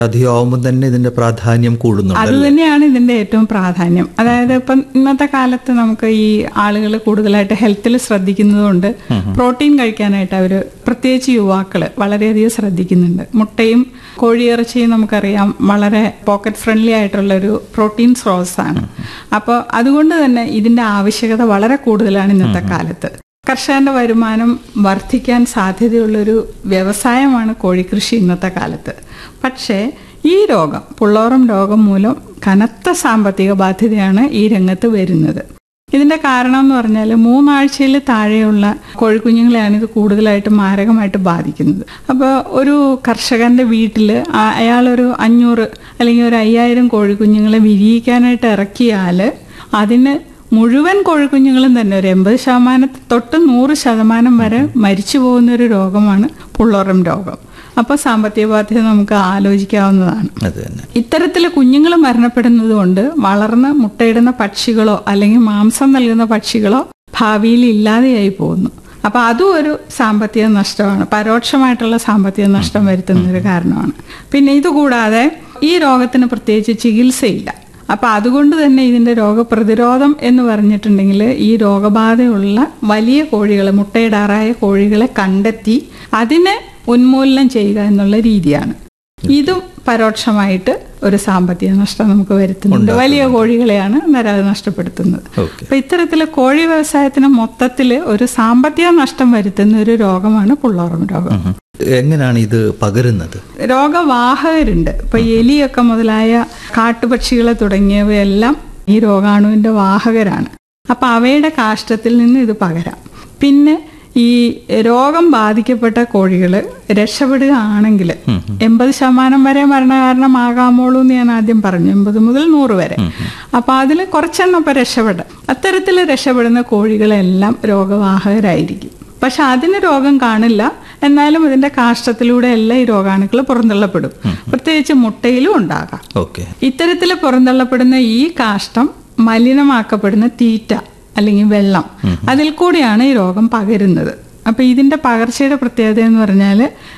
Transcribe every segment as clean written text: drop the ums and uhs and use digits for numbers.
അധികമാകുമ്പോൾ തന്നെ ഇതിന്റെ പ്രാധാന്യം കൂടുന്നു. അത് തന്നെയാണ് ഇതിന്റെ ഏറ്റവും പ്രാധാന്യം. അതായത് ഇപ്പം ഇന്നത്തെ കാലത്ത് നമുക്ക് ഈ ആളുകൾ കൂടുതലായിട്ട് ഹെൽത്തിൽ ശ്രദ്ധിക്കുന്നതുകൊണ്ട് പ്രോട്ടീൻ കഴിക്കാനായിട്ട് അവർ പ്രത്യേകിച്ച് യുവാക്കൾ വളരെയധികം ശ്രദ്ധിക്കുന്നുണ്ട്. മുട്ടയും കോഴിയിറച്ചിയും നമുക്കറിയാം വളരെ പോക്കറ്റ് ഫ്രണ്ട്ലി ആയിട്ടുള്ള ഒരു പ്രോട്ടീൻ സ്രോതസ്സാണ്. അപ്പോൾ അതുകൊണ്ട് തന്നെ ഇതിന്റെ ആവശ്യകത വളരെ കൂടുതലാണ് ഇന്നത്തെ കാലത്ത്. കർഷകന്റെ വരുമാനം വർദ്ധിക്കാൻ സാധ്യതയുള്ളൊരു വ്യവസായമാണ് കോഴിക്കൃഷി ഇന്നത്തെ കാലത്ത്. പക്ഷേ ഈ രോഗം, പുള്ളോറം രോഗം മൂലം കനത്ത സാമ്പത്തിക ബാധ്യതയാണ് ഈ രംഗത്ത് വരുന്നത്. ഇതിന്റെ കാരണം എന്ന് പറഞ്ഞാൽ 3 ആഴ്ചയിൽ താഴെയുള്ള കോഴിക്കുഞ്ഞുങ്ങളെയാണ് ഇത് കൂടുതലായിട്ട് മാരകമായിട്ട് ബാധിക്കുന്നത്. അപ്പോൾ ഒരു കർഷകന്റെ വീട്ടിൽ അയാളൊരു 500 അല്ലെങ്കിൽ ഒരു 5000 കോഴിക്കുഞ്ഞുങ്ങളെ വിരിയിക്കാനായിട്ട് ഇറക്കിയാൽ അതിന് മുഴുവൻ കോഴിക്കുഞ്ഞുങ്ങളും തന്നെ ഒരു 80% തൊട്ട് 100% വരെ മരിച്ചു പോകുന്നൊരു രോഗമാണ് പുള്ളോറം രോഗം. അപ്പോൾ സാമ്പത്തിക ബാധ്യത നമുക്ക് ആലോചിക്കാവുന്നതാണ്. ഇത്തരത്തിൽ കുഞ്ഞുങ്ങൾ മരണപ്പെടുന്നത് കൊണ്ട് വളർന്ന് മുട്ടയിടുന്ന പക്ഷികളോ അല്ലെങ്കിൽ മാംസം നൽകുന്ന പക്ഷികളോ ഭാവിയിൽ ഇല്ലാതെയായി പോകുന്നു. അപ്പോൾ അതും ഒരു സാമ്പത്തിക നഷ്ടമാണ്, പരോക്ഷമായിട്ടുള്ള സാമ്പത്തിക നഷ്ടം വരുത്തുന്ന ഒരു കാരണമാണ്. പിന്നെ ഇതുകൂടാതെ ഈ രോഗത്തിന് പ്രത്യേകിച്ച് ചികിത്സയില്ല. അപ്പം അതുകൊണ്ട് തന്നെ ഇതിൻ്റെ രോഗപ്രതിരോധം എന്ന് പറഞ്ഞിട്ടുണ്ടെങ്കിൽ ഈ രോഗബാധയുള്ള വലിയ കോഴികളെ, മുട്ടയിടാറായ കോഴികളെ കണ്ടെത്തി അതിനെ ഉന്മൂലനം ചെയ്യുക എന്നുള്ള രീതിയാണ്. ഇതും പരോക്ഷമായിട്ട് ഒരു സാമ്പത്തിക നഷ്ടം നമുക്ക് വരുത്തുന്നുണ്ട്. വലിയ കോഴികളെയാണ് അന്നേരം അത് നഷ്ടപ്പെടുത്തുന്നത്. അപ്പൊ ഇത്തരത്തില് കോഴി വ്യവസായത്തിന് മൊത്തത്തിൽ ഒരു സാമ്പത്തിക നഷ്ടം വരുത്തുന്ന ഒരു രോഗമാണ് പുള്ളോറം രോഗം. എങ്ങനെയാണ് ഇത് പകരുന്നത്? രോഗവാഹകരുണ്ട്. ഇപ്പൊ എലിയൊക്കെ മുതലായ കാട്ടുപക്ഷികളെ തുടങ്ങിയവയെല്ലാം ഈ രോഗാണുവിന്റെ വാഹകരാണ്. അപ്പൊ അവയുടെ കാഷ്ടത്തിൽ നിന്ന് ഇത് പകരാം. പിന്നെ ഈ രോഗം ബാധിക്കപ്പെട്ട കോഴികൾ രക്ഷപ്പെടുകയാണെങ്കിൽ 80% വരെ മരണകാരണമാകാമോളൂ എന്ന് ഞാൻ ആദ്യം പറഞ്ഞു, 80 മുതൽ 100 വരെ. അപ്പൊ അതിൽ കുറച്ചെണ്ണം ഇപ്പൊ രക്ഷപ്പെടാം. അത്തരത്തിൽ രക്ഷപ്പെടുന്ന കോഴികളെല്ലാം രോഗവാഹകരായിരിക്കും. പക്ഷെ അതിന് രോഗം കാണില്ല, എന്നാലും ഇതിന്റെ കാഷ്ടത്തിലൂടെ എല്ലാം ഈ രോഗാണുക്കൾ പുറന്തള്ളപ്പെടും. പ്രത്യേകിച്ച് മുട്ടയിലും ഉണ്ടാകാം. ഇത്തരത്തിൽ പുറന്തള്ളപ്പെടുന്ന ഈ കാഷ്ടം മലിനമാക്കപ്പെടുന്ന തീറ്റ അല്ലെങ്കിൽ വെള്ളം, അതിൽ കൂടിയാണ് ഈ രോഗം പകരുന്നത്. അപ്പൊ ഇതിന്റെ പകർച്ചയുടെ പ്രത്യേകത എന്ന് പറഞ്ഞാൽ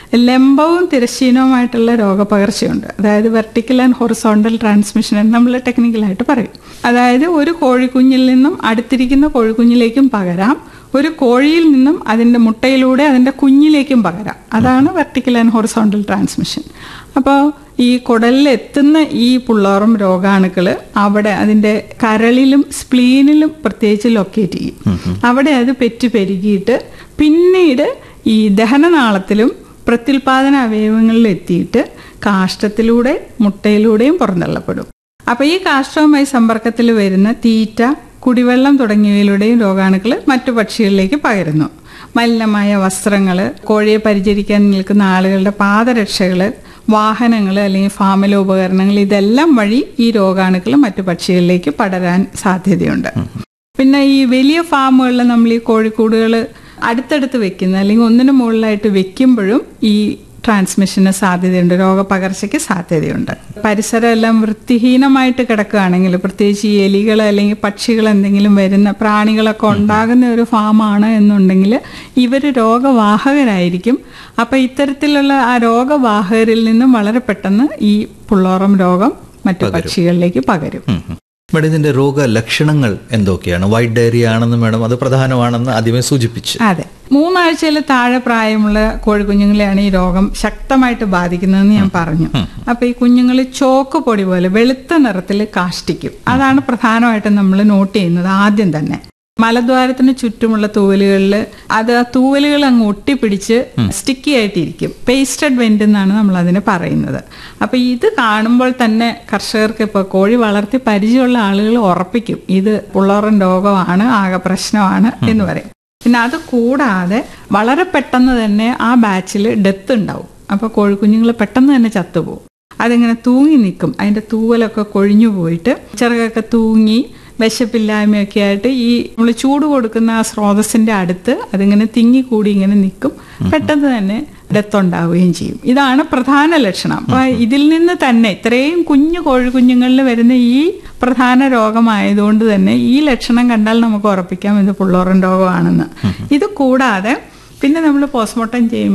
ലംബവും തിരശ്ചീനവുമായിട്ടുള്ള രോഗപകർച്ചയുണ്ട്. അതായത് വെർട്ടിക്കൽ ആൻഡ് ഹൊറിസോണ്ടൽ ട്രാൻസ്മിഷൻ എന്ന് നമ്മൾ ടെക്നിക്കലായിട്ട് പറയും. അതായത് ഒരു കോഴിക്കുഞ്ഞിൽ നിന്നും അടുത്തിരിക്കുന്ന കോഴിക്കുഞ്ഞിലേക്കും പകരാം, ഒരു കോഴിയിൽ നിന്നും അതിൻ്റെ മുട്ടയിലൂടെ അതിൻ്റെ കുഞ്ഞിലേക്കും പകരാം. അതാണ് വെർട്ടിക്കൽ ആൻഡ് ഹൊറിസോണ്ടൽ ട്രാൻസ്മിഷൻ. അപ്പോൾ ഈ കുടലിൽ എത്തുന്ന ഈ പുള്ളോറം രോഗാണുക്കൾ അവിടെ അതിൻ്റെ കരളിലും സ്പ്ലീനിലും പ്രത്യേകിച്ച് ലൊക്കേറ്റ് ചെയ്യും. അവിടെ അത് പെരുകിയിട്ട് പിന്നീട് ഈ ദഹനനാളത്തിലും പ്രത്യുൽപാദന അവയവങ്ങളിൽ എത്തിയിട്ട് കാഷ്ടത്തിലൂടെ മുട്ടയിലൂടെയും പുറന്തള്ളപ്പെടും. അപ്പോൾ ഈ കാഷ്ടവുമായി സമ്പർക്കത്തിൽ വരുന്ന തീറ്റ, കുടിവെള്ളം തുടങ്ങിയവയിലൂടെയും രോഗാണുക്കൾ മറ്റു പക്ഷികളിലേക്ക് പകരുന്നു. മലിനമായ വസ്ത്രങ്ങൾ, കോഴിയെ പരിചരിക്കാൻ നിൽക്കുന്ന ആളുകളുടെ പാദരക്ഷകൾ, വാഹനങ്ങൾ അല്ലെങ്കിൽ ഫാമിലെ ഉപകരണങ്ങൾ, ഇതെല്ലാം വഴി ഈ രോഗാണുക്കൾ മറ്റു പക്ഷികളിലേക്ക് പടരാൻ സാധ്യതയുണ്ട്. പിന്നെ ഈ വലിയ ഫാമുകളിൽ നമ്മൾ ഈ കോഴിക്കൂടുകൾ അടുത്തടുത്ത് വെക്കുന്ന അല്ലെങ്കിൽ ഒന്നിനു മുകളിലായിട്ട് വെക്കുമ്പോഴും ഈ ട്രാൻസ്മിഷന് സാധ്യതയുണ്ട്, രോഗപകർച്ചയ്ക്ക് സാധ്യതയുണ്ട്. പരിസരം എല്ലാം വൃത്തിഹീനമായിട്ട് കിടക്കുകയാണെങ്കിൽ, പ്രത്യേകിച്ച് ഈ എലികൾ അല്ലെങ്കിൽ പക്ഷികൾ എന്തെങ്കിലും വരുന്ന പ്രാണികളൊക്കെ ഉണ്ടാകുന്ന ഒരു ഫാമാണ് എന്നുണ്ടെങ്കിൽ ഇവർ രോഗവാഹകരായിരിക്കും. അപ്പം ഇത്തരത്തിലുള്ള ആ രോഗവാഹകരിൽ നിന്നും വളരെ പെട്ടെന്ന് ഈ പുള്ളോറം രോഗം മറ്റു പക്ഷികളിലേക്ക് പകരും. മേഡം, ഇതിന്റെ രോഗലക്ഷണങ്ങൾ എന്തൊക്കെയാണ്? വൈറ്റ് ഡയറിയ ആണെന്ന് മേഡം അത് പ്രധാനമാണെന്ന് ആദ്യമേ സൂചിപ്പിച്ചു. അതെ, 3 ആഴ്ചയിൽ താഴെ പ്രായമുള്ള കോഴിക്കുഞ്ഞുങ്ങളെയാണ് ഈ രോഗം ശക്തമായിട്ട് ബാധിക്കുന്നതെന്ന് ഞാൻ പറഞ്ഞു. അപ്പൊ ഈ കുഞ്ഞുങ്ങൾ ചോക്ക് പൊടി പോലെ വെളുത്ത നിറത്തിൽ കാഷ്ടിക്കും. അതാണ് പ്രധാനമായിട്ടും നമ്മൾ നോട്ട് ചെയ്യുന്നത് ആദ്യം തന്നെ. മലദ്വാരത്തിന് ചുറ്റുമുള്ള തൂവലുകളിൽ അത് ആ തൂവലുകൾ അങ്ങ് ഒട്ടിപ്പിടിച്ച് സ്റ്റിക്കി ആയിട്ടിരിക്കും. പേസ്റ്റഡ് വെന്റ് എന്നാണ് നമ്മൾ അതിന് പറയുന്നത്. അപ്പൊ ഇത് കാണുമ്പോൾ തന്നെ കർഷകർക്ക്, ഇപ്പോൾ കോഴി വളർത്തി പരിചയമുള്ള ആളുകൾ ഉറപ്പിക്കും ഇത് പുള്ളോറം രോഗമാണ്, ആകെ പ്രശ്നമാണ് എന്ന് പറയും. പിന്നെ അത് കൂടാതെ വളരെ പെട്ടെന്ന് തന്നെ ആ ബാച്ചിൽ ഡെത്ത് ഉണ്ടാവും. അപ്പൊ കോഴിക്കുഞ്ഞുങ്ങൾ പെട്ടെന്ന് തന്നെ ചത്തുപോകും. അതിങ്ങനെ തൂങ്ങി നിൽക്കും, അതിന്റെ തൂവലൊക്കെ കൊഴിഞ്ഞു പോയിട്ട് ചിറകൊക്കെ തൂങ്ങി വിശപ്പില്ലായ്മയൊക്കെ ആയിട്ട് ഈ നമ്മൾ ചൂട് കൊടുക്കുന്ന ആ സ്രോതസ്സിന്റെ അടുത്ത് അതിങ്ങനെ തിങ്ങിക്കൂടി ഇങ്ങനെ നിൽക്കും. പെട്ടെന്ന് തന്നെ ഡെത്ത് ഉണ്ടാവുകയും ചെയ്യും. ഇതാണ് പ്രധാന ലക്ഷണം. അപ്പൊ ഇതിൽ നിന്ന് തന്നെ ഇത്രയും കുഞ്ഞു കോഴിക്കുഞ്ഞുങ്ങളിൽ വരുന്ന ഈ പ്രധാന രോഗമായതുകൊണ്ട് തന്നെ ഈ ലക്ഷണം കണ്ടാൽ നമുക്ക് ഉറപ്പിക്കാം ഇത് പുള്ളോറം രോഗമാണെന്ന്. ഇത് കൂടാതെ പിന്നെ നമ്മൾ പോസ്റ്റ്മോർട്ടം ചെയ്യുമ്പോൾ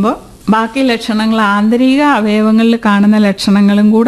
ബാക്കി ലക്ഷണങ്ങൾ ആന്തരിക അവയവങ്ങളിൽ കാണുന്ന ലക്ഷണങ്ങളും കൂടെ